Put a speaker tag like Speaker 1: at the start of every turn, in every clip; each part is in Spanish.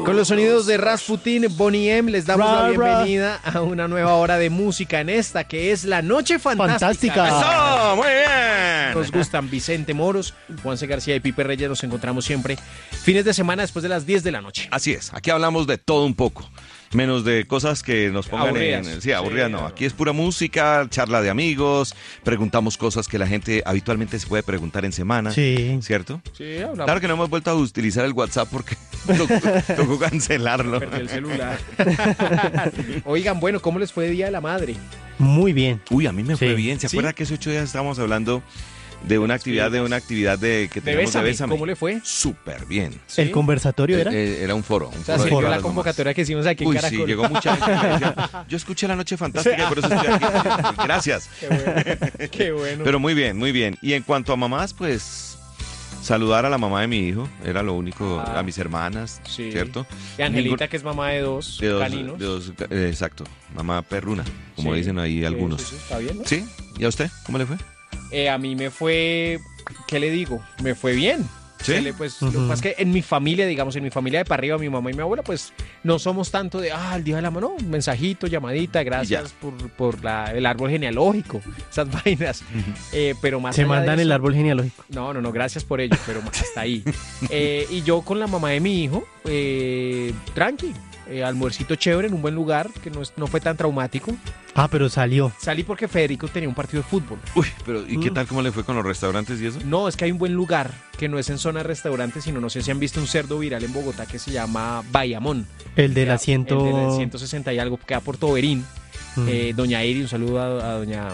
Speaker 1: Con los sonidos de Rasputin, Boney M, les damos la bienvenida a una nueva hora de música en esta que es la Noche Fantástica.
Speaker 2: ¡Eso! ¡Muy bien!
Speaker 1: Nos gustan Vicente Moros, Juanse García y Pipe Reyes. Nos encontramos siempre fines de semana después de las 10 de la noche.
Speaker 2: Así es, aquí hablamos de todo un poco. Menos de cosas que nos pongan
Speaker 1: aburridas.
Speaker 2: Sí, aburridas no. Aquí es pura música, charla de amigos, preguntamos cosas que la gente habitualmente se puede preguntar en semana.
Speaker 3: Sí.
Speaker 2: ¿Cierto?
Speaker 1: Sí, hablamos.
Speaker 2: Claro que no hemos vuelto a utilizar el WhatsApp porque tocó cancelarlo.
Speaker 1: Perdí el celular. Oigan, bueno, ¿cómo les fue de Día de la Madre?
Speaker 3: Muy bien.
Speaker 2: Uy, a mí me fue
Speaker 3: Sí.
Speaker 2: bien. ¿Se
Speaker 1: ¿Sí?
Speaker 2: acuerda que hace 8 días estábamos hablando de una actividad que teníamos de Bésame?
Speaker 1: ¿Cómo le fue?
Speaker 2: Súper bien.
Speaker 1: ¿Sí?
Speaker 3: ¿El conversatorio era?
Speaker 2: Era un foro.
Speaker 1: O sea,
Speaker 2: de
Speaker 1: sirvió
Speaker 2: todas
Speaker 1: la
Speaker 2: las
Speaker 1: convocatoria
Speaker 2: mamás.
Speaker 1: que hicimos aquí en
Speaker 2: Uy,
Speaker 1: Caracol.
Speaker 2: sí, llegó mucha gente. que me decía, yo escuché La Noche Fantástica y por eso estoy aquí. Gracias.
Speaker 1: Qué bueno. Qué bueno.
Speaker 2: Pero muy bien, muy bien. Y en cuanto a mamás, pues saludar a la mamá de mi hijo, era lo único, a mis hermanas,
Speaker 1: Sí.
Speaker 2: ¿cierto?
Speaker 1: Y Angelita, que es mamá de dos caninos.
Speaker 2: Exacto, mamá perruna, como
Speaker 1: Sí.
Speaker 2: dicen ahí algunos.
Speaker 1: Sí, está bien, ¿no?
Speaker 2: ¿Sí? ¿Y a usted? ¿Cómo le fue?
Speaker 1: A mí me fue, ¿qué le digo? Me fue bien.
Speaker 2: ¿Sí?
Speaker 1: Pues, Lo que pasa es que en mi familia, digamos, en mi familia de para arriba, mi mamá y mi abuela, pues no somos tanto de, el día de la mano, un mensajito, llamadita, gracias por el árbol genealógico, esas vainas. Pero más
Speaker 3: Se
Speaker 1: allá de
Speaker 3: mandan el
Speaker 1: eso-
Speaker 3: árbol genealógico.
Speaker 1: No, gracias por ello, pero hasta ahí. Y yo con la mamá de mi hijo, tranqui, almuercito chévere en un buen lugar, que no fue tan traumático.
Speaker 3: Ah, pero salió.
Speaker 1: Salí porque Federico tenía un partido de fútbol.
Speaker 2: Uy, pero ¿y qué tal cómo le fue con los restaurantes y eso?
Speaker 1: No, es que hay un buen lugar que no es en zona de restaurantes, sino no sé si han visto un cerdo viral en Bogotá que se llama Bayamón.
Speaker 3: El del
Speaker 1: El
Speaker 3: asiento.
Speaker 1: del 160 y algo, que queda por Toberín. Doña Eri, un saludo a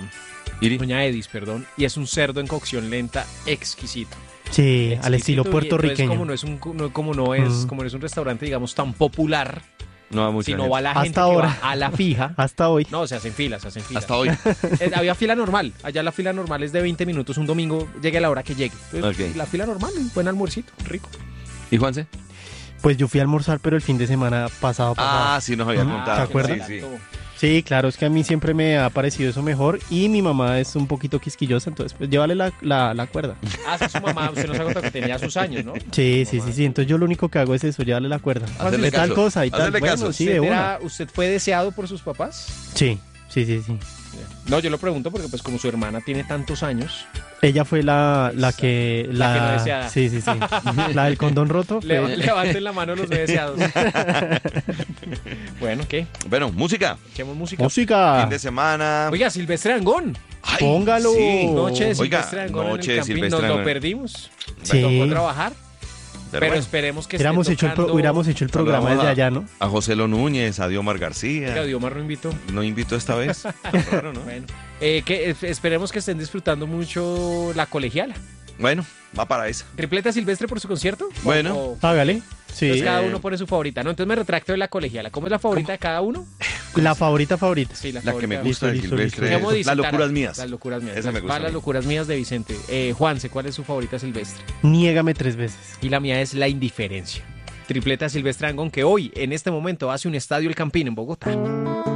Speaker 1: doña Edis, perdón. Y es un cerdo en cocción lenta exquisito.
Speaker 3: Sí, al estilo
Speaker 1: Exquisito, y
Speaker 3: puertorriqueño.
Speaker 1: entonces, como no es un restaurante, digamos, tan popular,
Speaker 2: No, mucha
Speaker 1: sino
Speaker 2: gente.
Speaker 1: va la
Speaker 3: Hasta
Speaker 1: gente que
Speaker 3: ahora.
Speaker 1: va a la fija.
Speaker 3: Hasta hoy.
Speaker 1: No, se hacen filas.
Speaker 2: Hasta hoy.
Speaker 1: Había fila normal. Allá la fila normal es de 20 minutos un domingo, llegue a la hora que llegue. Entonces,
Speaker 2: Ok.
Speaker 1: la fila normal, un buen almuercito, rico.
Speaker 2: ¿Y Juanse?
Speaker 3: Pues yo fui a almorzar, pero el fin de semana pasado.
Speaker 2: Sí, nos había contado.
Speaker 3: ¿se acuerda?
Speaker 2: Sí, sí.
Speaker 3: Sí, claro, es que a mí siempre me ha parecido eso mejor y mi mamá es un poquito quisquillosa, entonces pues llévale la cuerda.
Speaker 1: Es que su mamá, usted no se acuerda que tenía sus años, ¿no?
Speaker 3: Sí, entonces yo lo único que hago es eso, llévale la cuerda.
Speaker 2: Hacerle
Speaker 3: De tal
Speaker 2: caso,
Speaker 3: cosa y tal.
Speaker 2: hacerle
Speaker 3: Bueno,
Speaker 2: caso.
Speaker 3: sí, de una.
Speaker 1: ¿Usted fue deseado por sus papás?
Speaker 3: Sí.
Speaker 1: No, yo lo pregunto porque pues como su hermana tiene tantos años,
Speaker 3: Ella fue la que
Speaker 1: La que no deseada.
Speaker 3: Sí. La del condón roto. fue-
Speaker 1: levanten la mano los no deseados. Bueno, ¿qué?
Speaker 2: Bueno, música.
Speaker 1: Echemos música.
Speaker 3: Música.
Speaker 2: Fin de semana.
Speaker 1: Oiga, Silvestre Dangond.
Speaker 2: Ay,
Speaker 3: Póngalo.
Speaker 2: sí.
Speaker 1: Noche de
Speaker 2: Oiga,
Speaker 1: Silvestre Dangond
Speaker 2: noche
Speaker 1: en
Speaker 2: de
Speaker 1: el Campín.
Speaker 2: Silvestre
Speaker 1: Nos lo
Speaker 2: Dangond.
Speaker 1: perdimos.
Speaker 3: Sí.
Speaker 1: Tocó trabajar,
Speaker 2: Pero
Speaker 1: pero
Speaker 2: bueno,
Speaker 1: esperemos que
Speaker 3: Hubiéramos
Speaker 1: esté tocando...
Speaker 3: hecho el programa
Speaker 2: Saludamos
Speaker 3: desde allá, ¿no?
Speaker 2: a José Lo Núñez, a Diomar
Speaker 1: Oiga,
Speaker 2: García.
Speaker 1: Diomar lo invitó.
Speaker 2: No invitó esta vez. Raro, ¿no?
Speaker 1: Bueno, esperemos que estén disfrutando mucho la colegiala.
Speaker 2: Bueno, va para esa.
Speaker 1: ¿Tripleta Silvestre por su concierto?
Speaker 2: Bueno.
Speaker 3: Hágale. Sí.
Speaker 1: Entonces cada uno pone su favorita. No, entonces me retracto de la colegiala. ¿Cómo es la favorita de cada uno?
Speaker 3: La favorita.
Speaker 1: Sí,
Speaker 2: La que me
Speaker 1: favorita.
Speaker 2: gusta de
Speaker 3: Listo,
Speaker 2: Silvestre
Speaker 3: listo.
Speaker 1: Dejemos de
Speaker 2: es Las
Speaker 1: visitar
Speaker 2: locuras
Speaker 1: a-
Speaker 2: mías.
Speaker 1: Las locuras mías.
Speaker 2: Esa me gusta
Speaker 1: Va
Speaker 2: a
Speaker 1: las
Speaker 2: mí.
Speaker 1: locuras mías de Vicente. Juanse, ¿cuál es su favorita Silvestre?
Speaker 3: Niégame 3 veces.
Speaker 1: Y la mía es La Indiferencia. Tripleta Silvestre Dangond, que hoy, en este momento, hace un estadio El Campín en Bogotá.